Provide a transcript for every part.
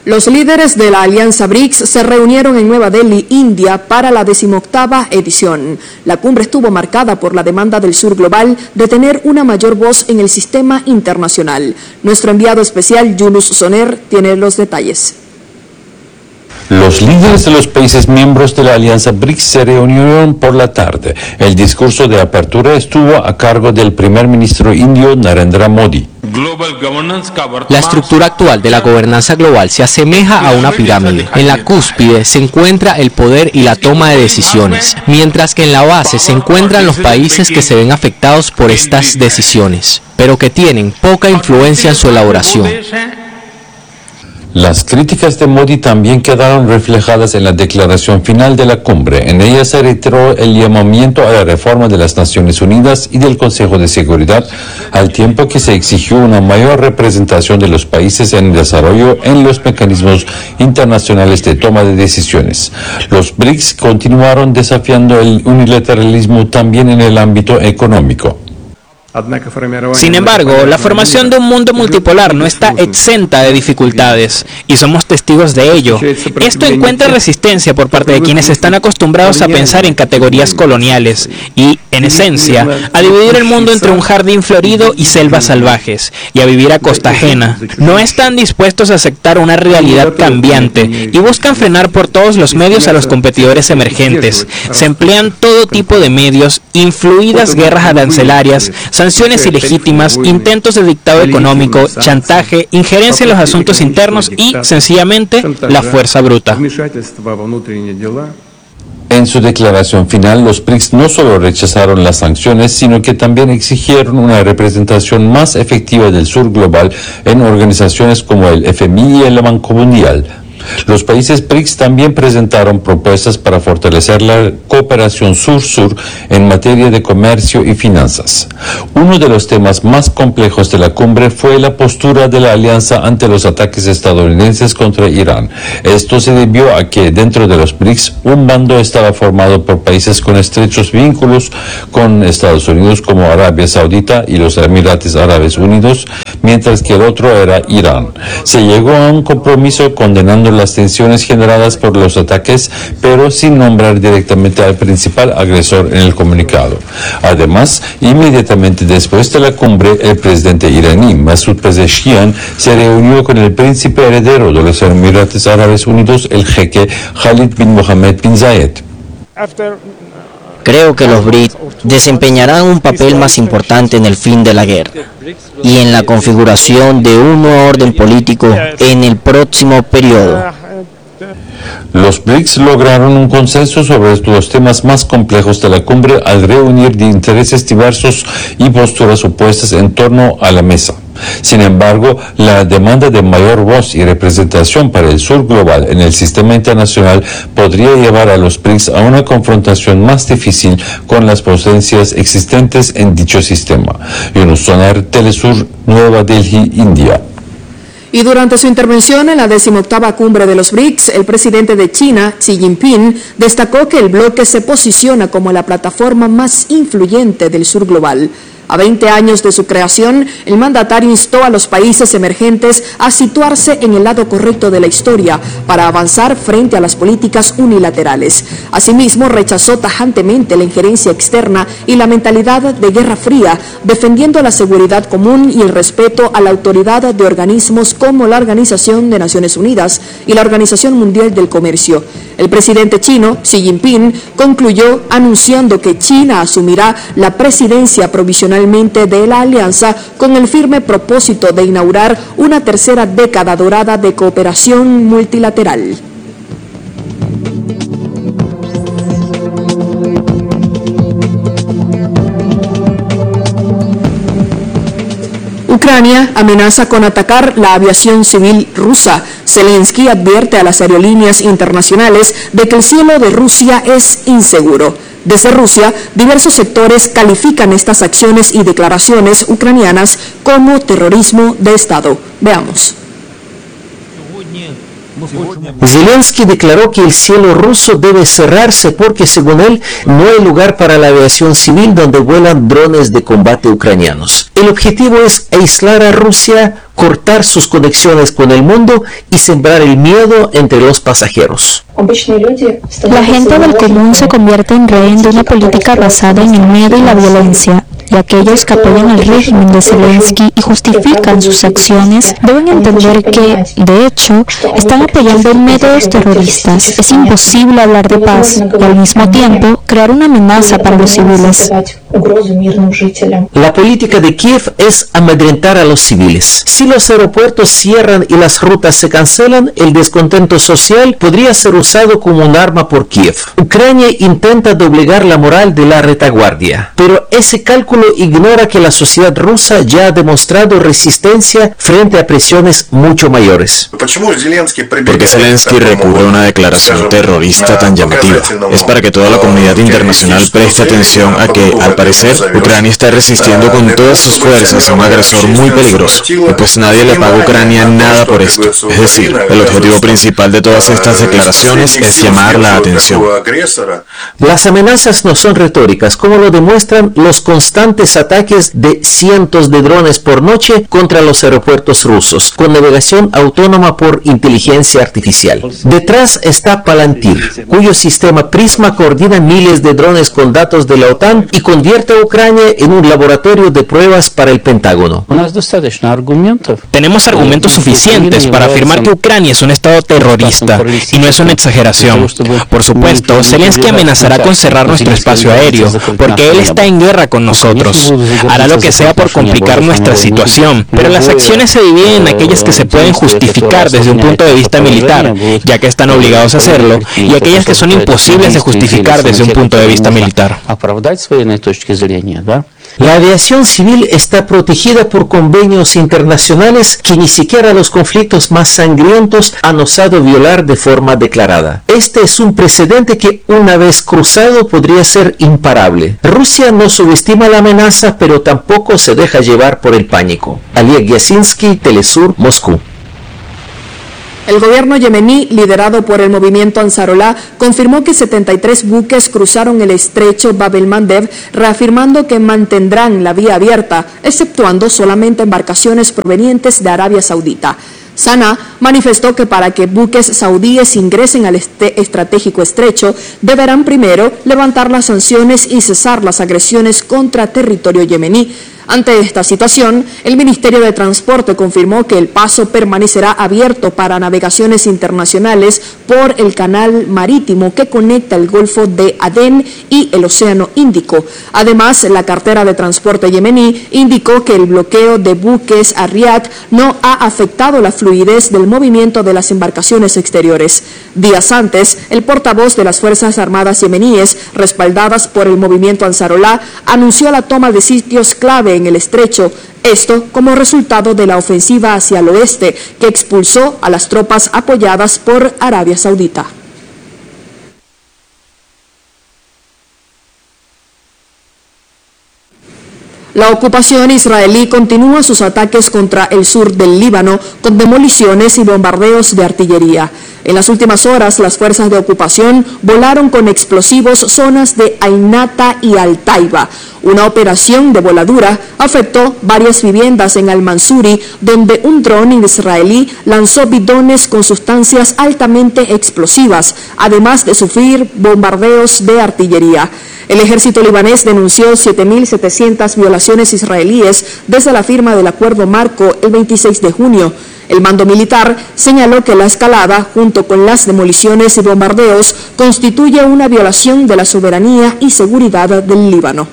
Los líderes de la Alianza BRICS se reunieron en Nueva Delhi, India, para la 18ª edición. La cumbre estuvo marcada por la demanda del sur global de tener una mayor voz en el sistema internacional. Nuestro enviado especial, Yunus Soner, tiene los detalles. Los líderes de los países miembros de la Alianza BRICS se reunieron por la tarde. El discurso de apertura estuvo a cargo del primer ministro indio Narendra Modi. La estructura actual de la gobernanza global se asemeja a una pirámide. En la cúspide se encuentra el poder y la toma de decisiones, mientras que en la base se encuentran los países que se ven afectados por estas decisiones, pero que tienen poca influencia en su elaboración. Las críticas de Modi también quedaron reflejadas en la declaración final de la cumbre. En ella se reiteró el llamamiento a la reforma de las Naciones Unidas y del Consejo de Seguridad, al tiempo que se exigió una mayor representación de los países en desarrollo en los mecanismos internacionales de toma de decisiones. Los BRICS continuaron desafiando el unilateralismo también en el ámbito económico. Sin embargo, la formación de un mundo multipolar no está exenta de dificultades, y somos testigos de ello. Esto encuentra resistencia por parte de quienes están acostumbrados a pensar en categorías coloniales y, en esencia, a dividir el mundo entre un jardín florido y selvas salvajes, y a vivir a costa ajena. No están dispuestos a aceptar una realidad cambiante y buscan frenar por todos los medios a los competidores emergentes. Se emplean todo tipo de medios, influidas guerras arancelarias, sanciones ilegítimas, intentos de dictado económico, chantaje, injerencia en los asuntos internos y, sencillamente, la fuerza bruta. En su declaración final, los BRICS no solo rechazaron las sanciones, sino que también exigieron una representación más efectiva del sur global en organizaciones como el FMI y el Banco Mundial. Los países BRICS también presentaron propuestas para fortalecer la cooperación sur-sur en materia de comercio y finanzas. Uno de los temas más complejos de la cumbre fue la postura de la alianza ante los ataques estadounidenses contra Irán. Esto se debió a que dentro de los BRICS un bando estaba formado por países con estrechos vínculos con Estados Unidos como Arabia Saudita y los Emiratos Árabes Unidos, mientras que el otro era Irán. Se llegó a un compromiso condenando las tensiones generadas por los ataques, pero sin nombrar directamente al principal agresor en el comunicado. Además, inmediatamente después de la cumbre, el presidente iraní Masoud Pezeshkian se reunió con el príncipe heredero de los Emiratos Árabes Unidos, el jeque Khalid bin Mohammed bin Zayed. Creo que los BRICS desempeñarán un papel más importante en el fin de la guerra y en la configuración de un nuevo orden político en el próximo periodo. Los BRICS lograron un consenso sobre los temas más complejos de la cumbre al reunir de intereses diversos y posturas opuestas en torno a la mesa. Sin embargo, la demanda de mayor voz y representación para el sur global en el sistema internacional podría llevar a los BRICS a una confrontación más difícil con las potencias existentes en dicho sistema. Yunus Soner, Telesur, Nueva Delhi, India. Y durante su intervención en la 18ª cumbre de los BRICS, el presidente de China, Xi Jinping, destacó que el bloque se posiciona como la plataforma más influyente del sur global. A 20 años de su creación, el mandatario instó a los países emergentes a situarse en el lado correcto de la historia para avanzar frente a las políticas unilaterales. Asimismo, rechazó tajantemente la injerencia externa y la mentalidad de Guerra Fría, defendiendo la seguridad común y el respeto a la autoridad de organismos como la Organización de Naciones Unidas y la Organización Mundial del Comercio. El presidente chino, Xi Jinping, concluyó anunciando que China asumirá la presidencia provisional de la alianza con el firme propósito de inaugurar una tercera década dorada de cooperación multilateral. Ucrania amenaza con atacar la aviación civil rusa. Zelensky advierte a las aerolíneas internacionales de que el cielo de Rusia es inseguro. Desde Rusia, diversos sectores califican estas acciones y declaraciones ucranianas como terrorismo de Estado. Veamos. Zelensky declaró que el cielo ruso debe cerrarse porque, según él, no hay lugar para la aviación civil donde vuelan drones de combate ucranianos. El objetivo es aislar a Rusia, cortar sus conexiones con el mundo y sembrar el miedo entre los pasajeros. La gente del común se convierte en rehén de una política basada en el miedo y la violencia. Y aquellos que apoyan al régimen de Zelensky y justifican sus acciones deben entender que, de hecho, están apoyando métodos terroristas. Es imposible hablar de paz y al mismo tiempo crear una amenaza para los civiles. La política de Kiev es amedrentar a los civiles. Si los aeropuertos cierran y las rutas se cancelan, el descontento social podría ser usado como un arma por Kiev. Ucrania intenta doblegar la moral de la retaguardia, pero ese cálculo ignora que la sociedad rusa ya ha demostrado resistencia frente a presiones mucho mayores. ¿Por qué Zelensky recurre a una declaración terrorista tan llamativa? Es para que toda la comunidad internacional preste atención a que, al parecer, Ucrania está resistiendo con todas sus fuerzas a un agresor muy peligroso, y pues nadie le paga a Ucrania nada por esto. Es decir, el objetivo principal de todas estas declaraciones es llamar la atención. Las amenazas no son retóricas, como lo demuestran los constantes ataques de cientos de drones por noche contra los aeropuertos rusos, con navegación autónoma por inteligencia artificial. Detrás está Palantir, cuyo sistema Prisma coordina miles de drones con datos de la OTAN y convierte a Ucrania en un laboratorio de pruebas para el Pentágono. Tenemos argumentos suficientes para afirmar que Ucrania es un estado terrorista, y no es una exageración. Por supuesto, Zelensky amenazará con cerrar nuestro espacio aéreo, porque él está en guerra con nosotros. Hará lo que sea por complicar nuestra situación, pero las acciones se dividen en aquellas que se pueden justificar desde un punto de vista militar, ya que están obligados a hacerlo, y aquellas que son imposibles de justificar desde un punto de vista militar. La aviación civil está protegida por convenios internacionales que ni siquiera los conflictos más sangrientos han osado violar de forma declarada. Este es un precedente que, una vez cruzado, podría ser imparable. Rusia no subestima la amenaza, pero tampoco se deja llevar por el pánico. Oleg Yasinski, Telesur, Moscú. El gobierno yemení, liderado por el movimiento Ansarolá, confirmó que 73 buques cruzaron el estrecho Bab el-Mandeb, reafirmando que mantendrán la vía abierta, exceptuando solamente embarcaciones provenientes de Arabia Saudita. Sanaa manifestó que para que buques saudíes ingresen al estratégico estrecho, deberán primero levantar las sanciones y cesar las agresiones contra territorio yemení. Ante esta situación, el Ministerio de Transporte confirmó que el paso permanecerá abierto para navegaciones internacionales por el canal marítimo que conecta el Golfo de Adén y el Océano Índico. Además, la cartera de transporte yemení indicó que el bloqueo de buques a Riad no ha afectado la fluidez del movimiento de las embarcaciones exteriores. Días antes, el portavoz de las Fuerzas Armadas yemeníes, respaldadas por el movimiento Ansarolá, anunció la toma de sitios clave en el estrecho, esto como resultado de la ofensiva hacia el oeste que expulsó a las tropas apoyadas por Arabia Saudita. La ocupación israelí continúa sus ataques contra el sur del Líbano con demoliciones y bombardeos de artillería. En las últimas horas, las fuerzas de ocupación volaron con explosivos zonas de Ainata y Al-Taiba. Una operación de voladura afectó varias viviendas en Al-Mansuri, donde un dron israelí lanzó bidones con sustancias altamente explosivas, además de sufrir bombardeos de artillería. El ejército libanés denunció 7.700 violaciones israelíes desde la firma del acuerdo marco el 26 de junio. El mando militar señaló que la escalada, junto con las demoliciones y bombardeos, constituye una violación de la soberanía y seguridad del Líbano.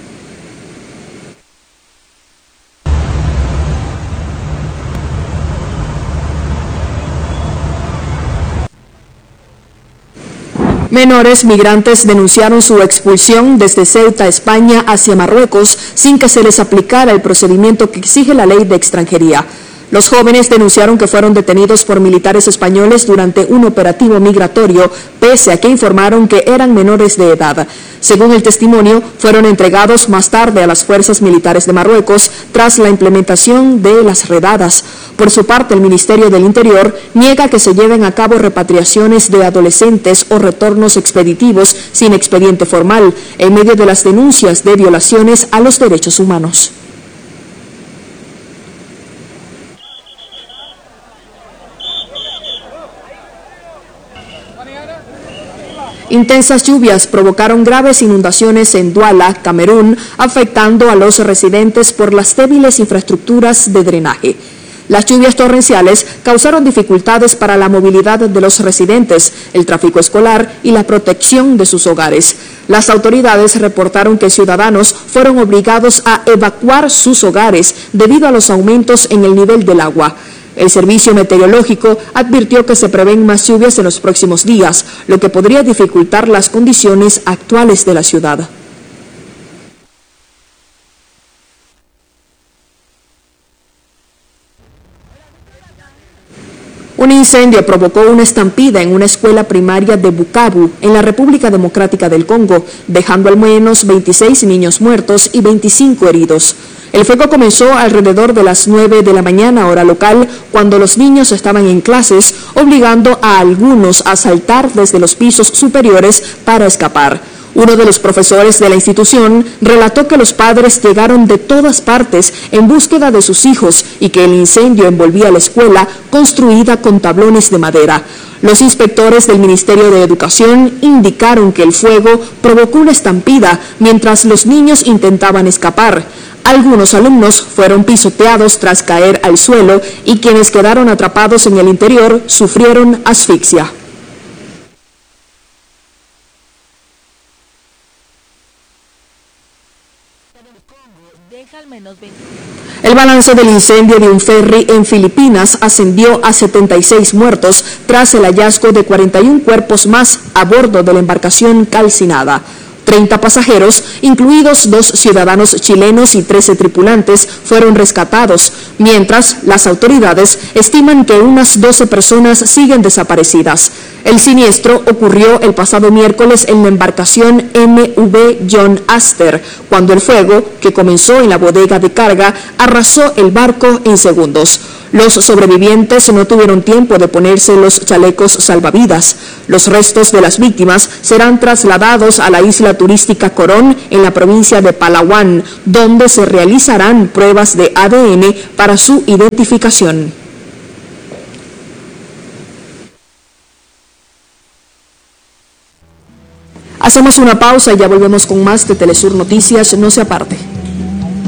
Menores migrantes denunciaron su expulsión desde Ceuta, España, hacia Marruecos, sin que se les aplicara el procedimiento que exige la ley de extranjería. Los jóvenes denunciaron que fueron detenidos por militares españoles durante un operativo migratorio, pese a que informaron que eran menores de edad. Según el testimonio, fueron entregados más tarde a las fuerzas militares de Marruecos tras la implementación de las redadas. Por su parte, el Ministerio del Interior niega que se lleven a cabo repatriaciones de adolescentes o retornos expeditivos sin expediente formal, en medio de las denuncias de violaciones a los derechos humanos. Intensas lluvias provocaron graves inundaciones en Douala, Camerún, afectando a los residentes por las débiles infraestructuras de drenaje. Las lluvias torrenciales causaron dificultades para la movilidad de los residentes, el tráfico escolar y la protección de sus hogares. Las autoridades reportaron que ciudadanos fueron obligados a evacuar sus hogares debido a los aumentos en el nivel del agua. El Servicio Meteorológico advirtió que se prevén más lluvias en los próximos días, lo que podría dificultar las condiciones actuales de la ciudad. Un incendio provocó una estampida en una escuela primaria de Bukavu, en la República Democrática del Congo, dejando al menos 26 niños muertos y 25 heridos. El fuego comenzó alrededor de las 9 de la mañana, hora local, cuando los niños estaban en clases, obligando a algunos a saltar desde los pisos superiores para escapar. Uno de los profesores de la institución relató que los padres llegaron de todas partes en búsqueda de sus hijos y que el incendio envolvía la escuela construida con tablones de madera. Los inspectores del Ministerio de Educación indicaron que el fuego provocó una estampida mientras los niños intentaban escapar. Algunos alumnos fueron pisoteados tras caer al suelo y quienes quedaron atrapados en el interior sufrieron asfixia. El balance del incendio de un ferry en Filipinas ascendió a 76 muertos tras el hallazgo de 41 cuerpos más a bordo de la embarcación calcinada. 30 pasajeros, incluidos 2 ciudadanos chilenos y 13 tripulantes, fueron rescatados, mientras las autoridades estiman que unas 12 personas siguen desaparecidas. El siniestro ocurrió el pasado miércoles en la embarcación MV John Astor, cuando el fuego, que comenzó en la bodega de carga, arrasó el barco en segundos. Los sobrevivientes no tuvieron tiempo de ponerse los chalecos salvavidas. Los restos de las víctimas serán trasladados a la isla turística Corón, en la provincia de Palawan, donde se realizarán pruebas de ADN para su identificación. Hacemos una pausa y ya volvemos con más de Telesur Noticias. No se aparte.